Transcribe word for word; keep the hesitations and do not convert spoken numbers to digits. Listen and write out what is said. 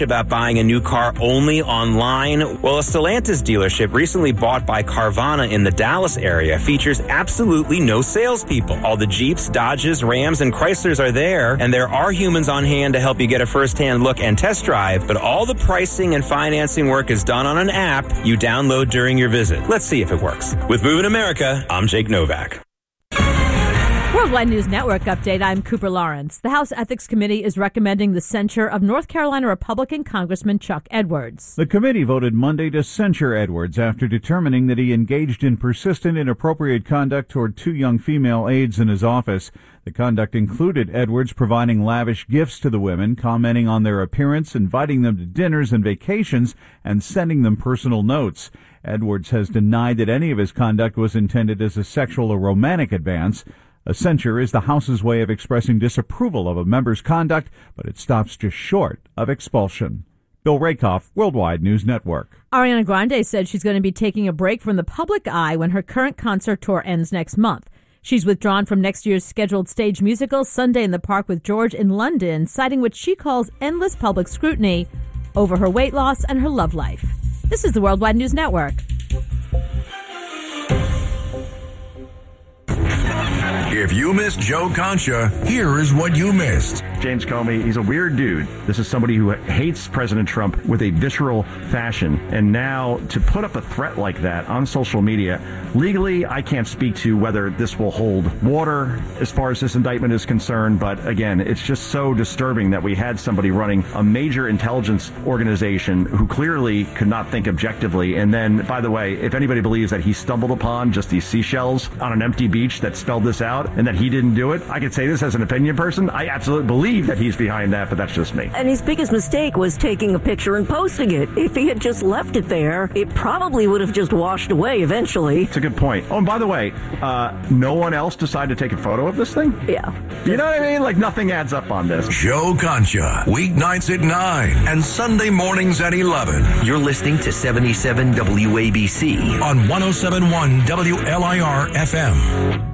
about buying a new car only online? Well, a Stellantis dealership recently bought by Carvana in the Dallas area features absolutely no salespeople. All the Jeeps, Dodges, Rams, and Chryslers are there, and there are humans on hand to help you get a first-hand look and test drive, but all the pricing and financing work is done on an app you download during your visit. Let's see if it works. With Moving America, I'm Jake Novak. Worldwide News Network update. I'm Cooper Lawrence. The House Ethics Committee is recommending the censure of North Carolina Republican Congressman Chuck Edwards. The committee voted Monday to censure Edwards after determining that he engaged in persistent inappropriate conduct toward two young female aides in his office. The conduct included Edwards providing lavish gifts to the women, commenting on their appearance, inviting them to dinners and vacations, and sending them personal notes. Edwards has denied that any of his conduct was intended as a sexual or romantic advance. A censure is the House's way of expressing disapproval of a member's conduct, but it stops just short of expulsion. Bill Rakoff, Worldwide News Network. Ariana Grande said she's going to be taking a break from the public eye when her current concert tour ends next month. She's withdrawn from next year's scheduled stage musical, Sunday in the Park with George in London, citing what she calls endless public scrutiny over her weight loss and her love life. This is the Worldwide News Network. If you missed Joe Concha, here is what you missed. James Comey, he's a weird dude. This is somebody who hates President Trump with a visceral fashion. And now to put up a threat like that on social media, legally, I can't speak to whether this will hold water as far as this indictment is concerned. But again, it's just so disturbing that we had somebody running a major intelligence organization who clearly could not think objectively. And then, by the way, if anybody believes that he stumbled upon just these seashells on an empty beach that spelled this out and that he didn't do it, I could say this as an opinion person. I absolutely believe that he's behind that, but that's just me. And his biggest mistake was taking a picture and posting it. If he had just left it there, it probably would have just washed away eventually. It's a good point. Oh, and by the way, uh, no one else decided to take a photo of this thing? Yeah. You know what I mean? Like, nothing adds up on this. Joe Concha, weeknights at nine and Sunday mornings at eleven. You're listening to seventy-seven W A B C on one oh seven point one W L I R F M.